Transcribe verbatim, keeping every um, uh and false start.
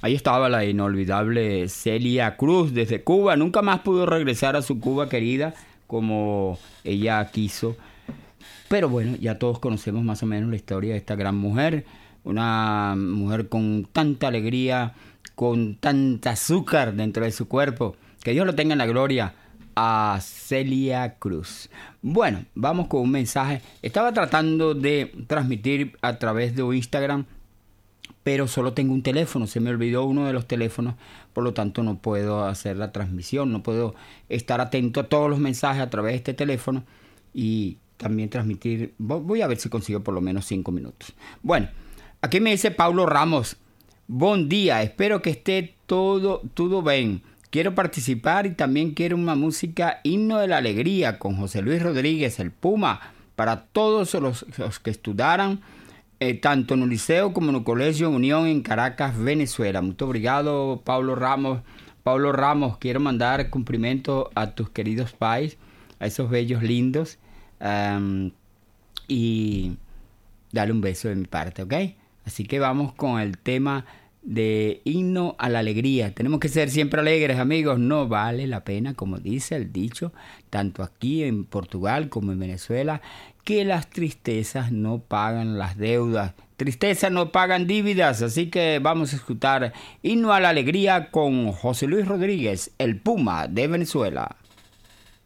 Ahí estaba la inolvidable Celia Cruz desde Cuba. Nunca más pudo regresar a su Cuba querida como ella quiso. Pero bueno, ya todos conocemos más o menos la historia de esta gran mujer. Una mujer con tanta alegría, con tanta azúcar dentro de su cuerpo. Que Dios lo tenga en la gloria a Celia Cruz. Bueno, vamos con un mensaje. Estaba tratando de transmitir a través de Instagram, pero solo tengo un teléfono. Se me olvidó uno de los teléfonos, por lo tanto no puedo hacer la transmisión. No puedo estar atento a todos los mensajes a través de este teléfono y también transmitir. Voy a ver si consigo por lo menos cinco minutos. Bueno, aquí me dice Paulo Ramos. Buen día, espero que esté todo, todo bien. Quiero participar y también quiero una música Himno de la Alegría con José Luis Rodríguez, el Puma, para todos los, los que estudaran eh, tanto en el liceo como en el Colegio Unión en Caracas, Venezuela. Muchas obrigado, Paulo Ramos. Paulo Ramos, quiero mandar cumplimiento a tus queridos pais, a esos bellos lindos, um, y darle un beso de mi parte, ¿ok? Así que vamos con el tema de Himno a la Alegría. Tenemos que ser siempre alegres, amigos. No vale la pena, como dice el dicho, tanto aquí en Portugal como en Venezuela, que las tristezas no pagan las deudas. Tristezas no pagan dívidas. Así que vamos a escuchar Himno a la Alegría con José Luis Rodríguez, el Puma de Venezuela.